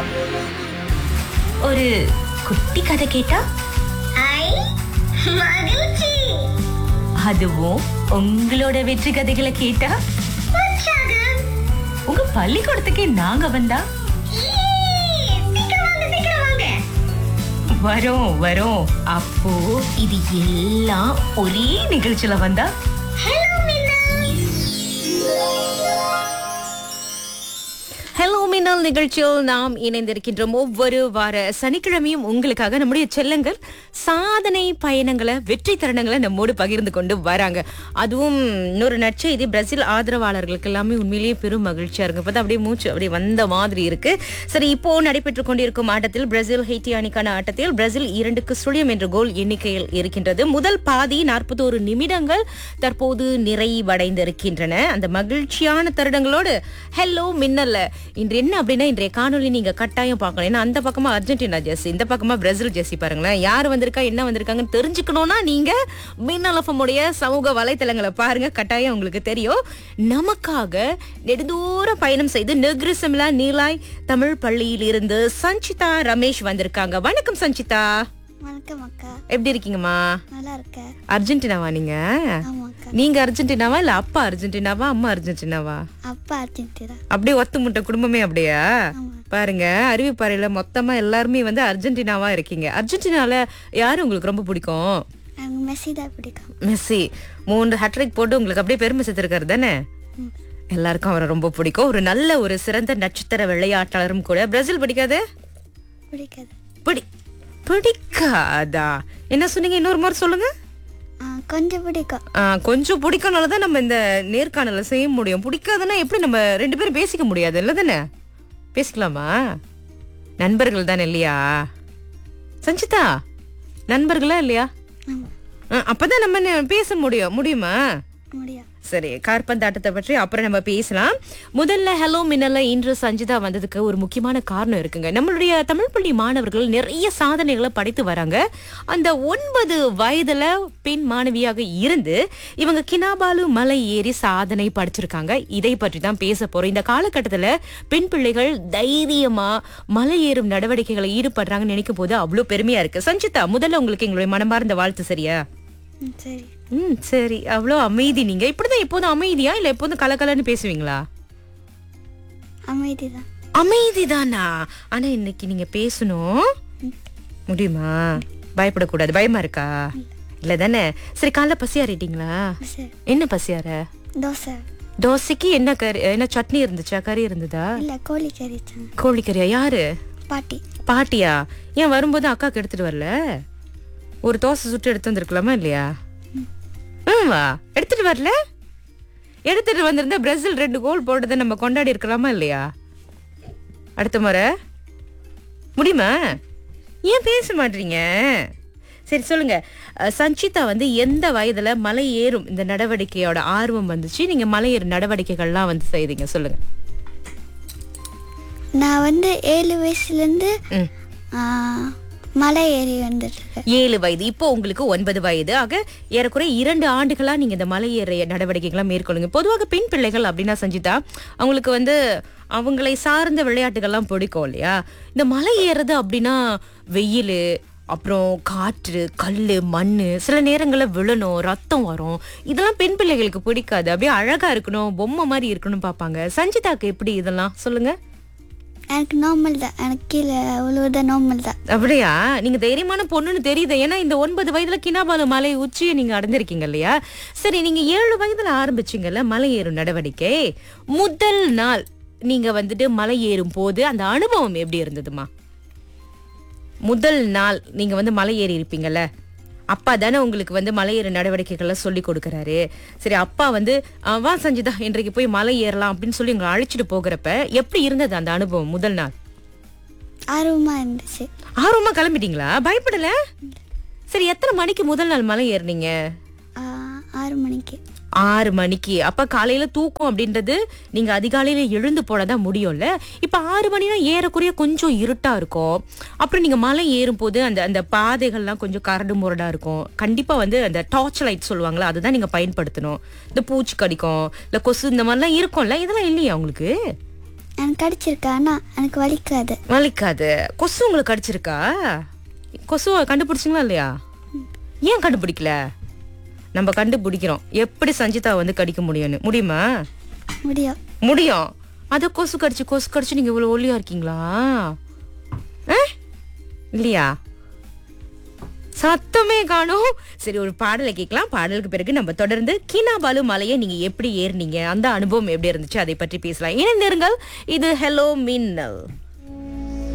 ஒரு குட்டி கதை கேட்டா ஐ மகிழ்ச்சி. அதுவும் உங்களோட வெற்றி கதைகளை கேட்டா உற்சாகம். உங்க பள்ளிக்கூடத்துக்கே நாங்க வந்தா சீக்கிரம் வாங்க, சீக்கிரம் வாங்க. வரோம் வரோம். அப்போ இது எல்லாம் ஒரே நிகழ்ச்சியில வந்தா ஹலோ மின்னா. ஹலோ மின்னல் நிகழ்ச்சியில் நாம் இணைந்திருக்கின்றோம். ஒவ்வொரு வார சனிக்கிழமையும் உங்களுக்காக நம்முடைய செல்லங்கள் சாதனை பயணங்களை வெற்றி தருணங்களை நம்மோடு பகிர்ந்து கொண்டு வராங்க. அதுவும் இன்னொரு நற்செய்தி, பிரேசில் ஆதரவாளர்களுக்கு எல்லாமே உண்மையிலேயே பெரும் மகிழ்ச்சியா இருக்கு. இப்பதான் அப்படியே மூச்சு அப்படியே வந்த மாதிரி இருக்கு. சரி, இப்போ நடைபெற்றுக் கொண்டிருக்கும் ஆட்டத்தில் பிரேசில் ஹெய்டி அணிக்கான ஆட்டத்தில் பிரேசில் 2-0 என்ற கோல் எண்ணிக்கையில் இருக்கின்றது. முதல் பாதி 41 நிமிடங்கள் தற்போது நிறைவடைந்திருக்கின்றன. அந்த மகிழ்ச்சியான தருணங்களோடு ஹலோ மின்னல்ல இன்று என்ன அப்படின்னா, இன்றைய காணொலி நீங்க கட்டாயம் பார்க்கணும். ஏன்னா அந்த பக்கமா அர்ஜென்டினா ஜெர்சி, இந்த பக்கமா பிரேசில் ஜெர்சி. பாருங்களேன், யார் வந்திருக்கா என்ன வந்திருக்காங்கன்னு தெரிஞ்சுக்கணும்னா நீங்க மின்னல் எஃப்எம் உடைய சமூக வலைத்தளங்களை பாருங்க, கட்டாயம் உங்களுக்கு தெரியும். நமக்காக நெடுந்தூர பயணம் செய்து நெக்ரிசம்லா நீலாய் தமிழ் பள்ளியில் இருந்து சஞ்சிதா ரமேஷ் வந்திருக்காங்க. வணக்கம் சஞ்சிதா. வணக்கம் அக்கா. எப்படி இருக்கீங்கம்மா? நல்லா இருக்கேன். அர்ஜென்டினாவா நீங்க? ஆமாக்கா. நீங்க அர்ஜென்டினாவா இல்ல அப்பா அர்ஜென்டினாவா அம்மா அர்ஜென்டினாவா? அப்பா அர்ஜென்டினா. அப்படியே ஒத்து முட்டை குடும்பமே அப்படியா? ஆமா. பாருங்க, அறிவிப்பாறையில மொத்தமா எல்லாருமே வந்து அர்ஜென்டினாவா இருக்கீங்க. அர்ஜென்டினால யாரு உங்களுக்கு ரொம்ப பிடிக்கும்? எனக்கு மெஸ்ஸி தான் பிடிக்கும். மெஸ்ஸி 3 ஹேட்ரிக் போட்டு உங்களுக்கு அப்படியே பெருமை சேர்த்திருக்காரு தானே? எல்லாருக்கும் அவரை ரொம்ப பிடிக்கும். ஒரு நல்ல ஒரு சிறந்த நட்சத்திர விளையாட்டாளரும் கூட. பிரேசில் பிடிக்காது? பிடிக்காது. பிடிக்காதா? என்ன சொன்னீங்க? இன்னொரு முறை சொல்லுங்க. கொஞ்சம் பிடிக்கும். கொஞ்சம் பிடிக்கனாலதான் நம்ம இந்த நேர்காணல செய்ய முடியும். பிடிக்காதுன்னா எப்படி நம்ம 2 பேரும் பேசிக்க முடியாது இல்ல தானே? பேசிக்கலாமா? நண்பர்கள் தானே இல்லையா சஞ்சிதா? நண்பர்களா இல்லையா? ஆமா. அப்பதான் நம்ம பேச முடியுமா? முடியும். சரி, காற்பந்தாட்டத்தை பற்றி அப்புறம் நம்ம பேசலாம். முதல்ல ஹலோ மின்னல்ல இன்று சஞ்சிதா வந்ததுக்கு ஒரு முக்கியமான காரணம் இருக்குங்க. நம்மளுடைய தமிழ் பள்ளி மாணவர்கள் நிறைய சாதனைகளை படைத்து வராங்க. அந்த 9 வயதுல பெண் மாணவியாக இருந்து இவங்க கினாபாலு மலை ஏறி சாதனை படைச்சிருக்காங்க. இதை பற்றி தான் பேச போறோம். இந்த காலகட்டத்துல பெண் பிள்ளைகள் தைரியமா மலை ஏறும் நடவடிக்கைகளை ஈடுபடுறாங்கன்னு நினைக்கும் போது அவ்வளவு பெருமையா இருக்கு. சஞ்சிதா, முதல்ல உங்களுக்கு எங்களுடைய மனமார்ந்த வாழ்த்து. சரியா? சரி. சரி. அவ்வளோ அமைதி. நீங்க இப்படிதான் எப்போதும் அமைதியா இல்ல எப்போதும் கலகலன்னு பேசுவீங்களா? அமைதிதான். அமைதிதானா? ஆனா இன்னைக்கு நீங்க பேசணும். முடியுமா? பயப்படக்கூடாது. பயமா இருக்கா? இல்ல தானே? சரி, காலைல பசியாறிட்டீங்களா? சரி. என்ன பசியார? தோசை. தோசைக்கு என்ன கறி? என்ன சட்னி இருந்துச்சா? கறி இருந்ததா? இல்ல, கோழி கறி தான். கோழிக்கறியா? யாரு? பாட்டி. பாட்டியா? ஏன் வரும்போது அக்காக்கு எடுத்துட்டு வரல? ஒரு தோசை சுட்டு எடுத்து வந்திருக்கலாமா இல்லையா? எடுத்துட்டு வரல? எடுத்துட்டு வந்திருந்தா பிரேசில் 2 கோல் போட்டதை நம்ம கொண்டாடி இருக்கலாமா இல்லையா? அடுத்த முறை முடியுமா? ஏன் பேச மாட்டீங்க? சரி சொல்லுங்க, சஞ்சிதா வந்து எந்த வயதுல மலை ஏறும் இந்த நடவடிக்கையோட ஆர்வம் வந்துச்சு? நீங்க மலை ஏறும் நடவடிக்கைகள்லாம் வந்து செய்தீங்க, சொல்லுங்க. நான் வந்து 7 வயசுல இருந்து மலை ஏறி வந்துட்டு இருக்கேன். 7 வயது. இப்போ உங்களுக்கு 9 வயது. ஆக ஏறக்குறைய 2 ஆண்டுகளா நீங்க இந்த மலை ஏற நடவடிக்கைகளை மேற்கொள்ளுங்க. பொதுவாக பெண் பிள்ளைகள் அப்படின்னா சஞ்சிதா, அவங்களுக்கு வந்து அவங்களை சார்ந்த விளையாட்டுகள்லாம் பிடிக்கும் இல்லையா? இந்த மலை ஏறுறது அப்படின்னா வெயில், அப்புறம் காற்று, கல்லு, மண்ணு, சில நேரங்கள்ல விழணும், ரத்தம் வரும். இதெல்லாம் பெண் பிள்ளைகளுக்கு பிடிக்காது. அப்படியே அழகா இருக்கணும், பொம்மை மாதிரி இருக்கணும் பாப்பாங்க. சஞ்சிதாக்கு எப்படி இதெல்லாம் சொல்லுங்க? எனக்கு நார்மல் தான். எனக்கு கீழே அவ்வளவுதான் நார்மல் தான். அப்படியா? நீங்க தைரியமான பொண்ணுன்னு தெரியுது. ஏன்னா இந்த 9 வயதுல கினாபாலு மலை உச்சியை நீங்க அடைஞ்சிருக்கீங்க இல்லையா? சரி, நீங்க 7 வயதுல ஆரம்பிச்சீங்கல்ல மலை ஏறும் நடவடிக்கை. முதல் நாள் நீங்க வந்துட்டு மலை ஏறும் போது அந்த அனுபவம் எப்படி இருந்ததுமா? முதல் நாள் நீங்க வந்து மலை ஏறி இருப்பீங்கல்ல, அப்பா தானே உங்களுக்கு வந்து மலை ஏற நடவடிக்கைகளை சொல்லி கொடுக்கறாரு. சரி, அப்பா வந்து வா சஞ்சிதா இன்றைக்கு போய் மலை ஏறலாம் அப்படின்னு சொல்லி உங்களை அழைச்சிட்டு போகிறப்ப எப்படி இருந்தது அந்த அனுபவம் முதல் நாள்? ஆர்வமா இருந்துச்சு. ஆர்வமா கிளம்பிட்டீங்களா? பயப்படல? சரி, எத்தனை மணிக்கு முதல் நாள் மலை ஏறினீங்க? 6 மணிக்கு. 6 மணிக்கு. அப்ப காலையில தூக்கம் அப்படின்றது நீங்க அதிகாலையில எழுந்து போனதான் முடியும்ல. இப்ப 6 மணினா ஏறக்குறைய கொஞ்சம் இருட்டா இருக்கும். அப்புறம் நீங்க மலை ஏறும் போது அந்த அந்த பாதைகள்லாம் கொஞ்சம் கரடு முரடா இருக்கும். கண்டிப்பா வந்து அந்த டார்ச் லைட் சொல்லுவாங்களா, அதுதான் நீங்க பயன்படுத்தணும். இந்த பூச்சி கடிக்கும், இல்ல கொசு, இந்த மாதிரிலாம் இருக்கும்ல, இதெல்லாம் இல்லையா உங்களுக்கு? எனக்கு கடிச்சிருக்கா ஆனா எனக்கு வலிக்காது. வலிக்காது. கொசு உங்களுக்கு கடிச்சிருக்கா? கொசுவை கண்டுபிடிச்சிங்களா இல்லையா? ஏன் கண்டுபிடிக்கல? நம்ம கண்டுபிடிக்கிறோம் எப்படி சஞ்சிதா வந்து கடிக்க முடியுமா? முடியும். முடியும். அத கொசு கடிச்சு நீங்க இவ்வளவு ஒல்லியா இருக்கீங்களா? இல்லையா? சத்தமே காணோம். சரி, ஒரு பாடலை கேட்கலாம். பாடலுக்கு பிறகு நம்ம தொடர்ந்து கினாபாலு மலையை நீங்க எப்படி ஏறினீங்க, அந்த அனுபவம் எப்படி இருந்துச்சு, அதை பற்றி பேசலாம். இணைந்திருங்கள். இது ஹலோ மின்னல்.